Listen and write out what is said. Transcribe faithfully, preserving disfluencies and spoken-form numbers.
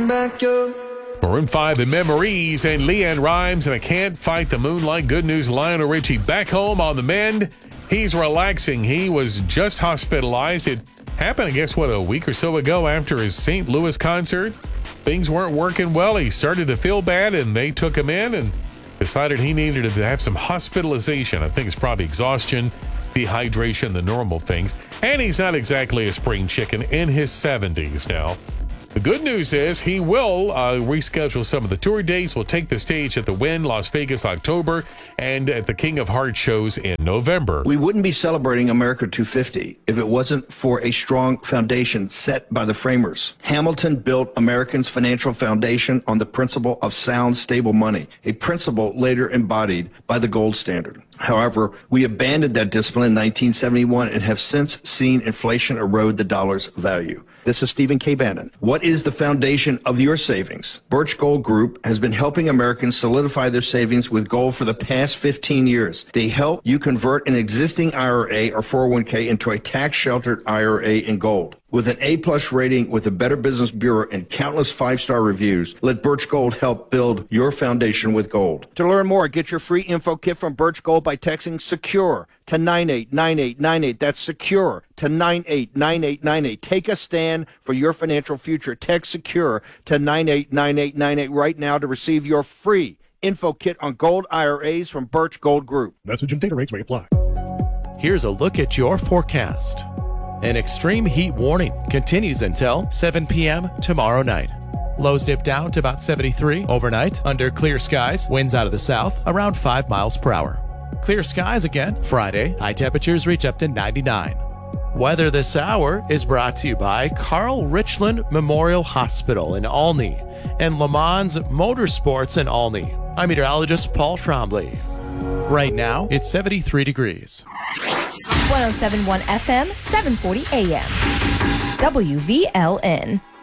bring back your... Maroon five and Memories and Leanne Rimes and I Can't Fight the Moonlight. Good news, Lionel Richie back home on the mend. He's relaxing. He was just hospitalized. It happened, I guess, what, a week or so ago after his Saint Louis concert. Things weren't working well. He started to feel bad, and they took him in and decided he needed to have some hospitalization. I think it's probably exhaustion, dehydration, the normal things. And he's not exactly a spring chicken in his seventies now. The good news is he will uh, reschedule some of the tour dates. Will take the stage at the Wynn, Las Vegas, October, and at the King of Hearts shows in November. We wouldn't be celebrating America two fifty if it wasn't for a strong foundation set by the framers. Hamilton built Americans' financial foundation on the principle of sound, stable money, a principle later embodied by the gold standard. However, we abandoned that discipline in nineteen seventy-one and have since seen inflation erode the dollar's value. This is Stephen K. Bannon. What is the foundation of your savings? Birch Gold Group has been helping Americans solidify their savings with gold for the past fifteen years. They help you convert an existing I R A or four oh one k into a tax-sheltered I R A in gold. With an A-plus rating with the Better Business Bureau and countless five-star reviews, let Birch Gold help build your foundation with gold. To learn more, get your free info kit from Birch Gold by texting SECURE to nine eight nine eight nine eight. That's SECURE to nine eight nine eight nine eight. Take a stand for your financial future. Text SECURE to nine eight nine eight nine eight right now to receive your free info kit on gold I R As from Birch Gold Group. Message and data rates may apply. Here's a look at your forecast. An extreme heat warning continues until seven p.m. tomorrow night. Lows dip down to about seventy-three overnight under clear skies. Winds out of the south around five miles per hour. Clear skies again Friday. High temperatures reach up to ninety-nine. Weather this hour is brought to you by Carl Richland Memorial Hospital in Olney and Le Mans Motorsports in Olney. I'm meteorologist Paul Trombley. Right now, it's seventy-three degrees. one oh seven point one F M, seven forty A M. W V L N.